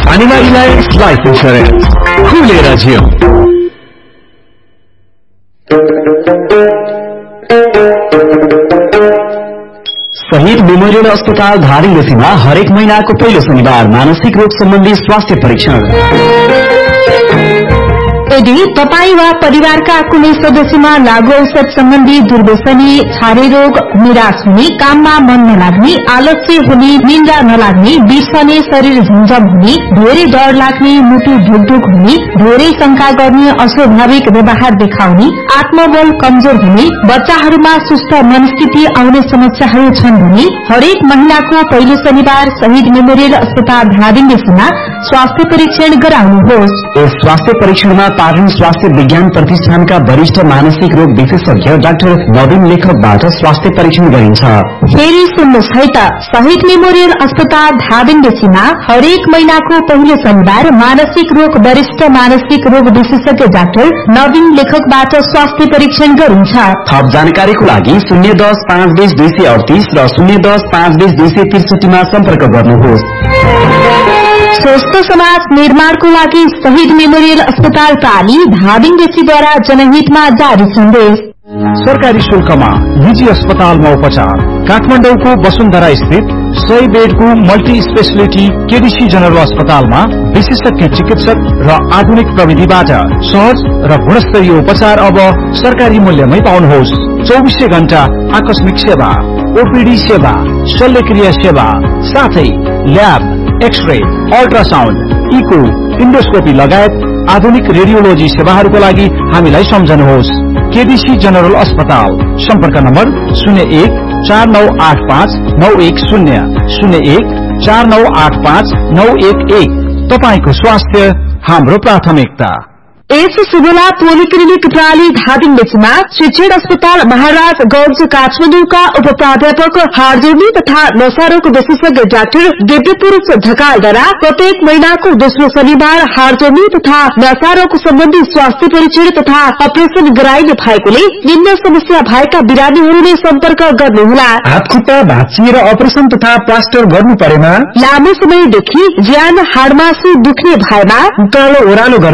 Anima Reliance Life Insurance. खुलेर जियौं। शहीद memorial अस्पताल धादिङमा हरेक महिनाको पहिलो शनिबार मानसिक रोग सम्बन्धी स्वास्थ्य परीक्षण। यदि तपाई वा परिवारका कुनै सदस्यमा लागू औषध सम्बन्धी दुर्व्यसनी, छारे रोग, निराश हुने, काममा मन नलाग्ने, आलस्य हुने, निन्द्रा नलाग्ने, बिर्सने, शरीर झमझम हुने, धेरै डर लाग्ने, मुटु ढुकढुक हुने, धेरै शंका गर्ने, अस्वाभाविक व्यवहार देखाउने, आत्मबल कमजोर हुने, बच्चाहरूमा सुस्त मनस्थिति आउने समस्याहरू छन् भने हरेक महिनाको पहिलो शनिबार शहीद मेमोरियल अस्पताल धादिङमा स्वास्थ्य परीक्षण गराउनुहोस्। यस स्वास्थ्य परीक्षणमा पाटन स्वास्थ्य विज्ञान प्रतिष्ठानका वरिष्ठ मानसिक रोग विशेषज्ञ डाक्टर नवीन लेखकबाट स्वास्थ्य परीक्षण गरिन्छ। फेरि सुन्नुहोस् है त, शहीद मेमोरियल अस्पताल धादिङमा हरेक महिनाको पहिलो शनिबार मानसिक रोग वरिष्ठ मानसिक रोग विशेषज्ञ डाक्टर नवीन लेखकबाट स्वास्थ्य परीक्षण गरिन्छ। थप जानकारीको लागि 010-520-238 र 010-520-263 मा सम्पर्क गर्नुहोस्। स्वस्थ समाज निर्माणको लागि शहीद मेमोरियल अस्पताल प्राली धादिङद्वारा जनहितमा जारी सन्देश। सरकारी शुल्कमा निजी अस्पतालमा उपचार। काठमाडौँको वसुन्धरा स्थित 100 बेडको मल्टी स्पेशलिटी केडीसी जनरल अस्पतालमा विशेषज्ञ चिकित्सक र आधुनिक प्रविधिबाट सहज र गुणस्तरीय उपचार अब सरकारी मूल्यमै पाउनुहोस्। 24 घण्टा आकस्मिक सेवा, ओपीडी सेवा, शल्यक्रिया सेवा, साथै lab, x-ray, ultrasound, eco, endoscopy लगायत आधुनिक रेडियोलोजी सेवाहरूको लागि हामीलाई सम्झनुहोस्। केडीसी जनरल अस्पताल। सम्पर्क नम्बर 01-4985-910 01-4985-911। तपाईको स्वास्थ्य हाम्रो प्राथमिकता। एस सुबला पोलिक्लिनिक प्राली धादिङमा शिक्षण अस्पताल महाराज गौज काठमाडौँका उपप्राध्यापक हार्जोनी तथा नशारोग विशेषज्ञ डाक्टर दिव्यपुरूष ढकालद्वारा प्रत्येक महिनाको दोस्रो शनिबार हार्जोनी तथा नशारोग सम्बन्धी स्वास्थ्य परीक्षण तथा अपरेशन गराइने भएकोले निम्न समस्या भएका बिरामीहरूले सम्पर्क गर्नुहोला। हातखुट्टा भाँचिएर अपरेशन तथा प्लास्टर गर्नु परेमा, लामो समयदेखि ज्यान हाडमासु दुख्ने भएमा, कालो ओरालो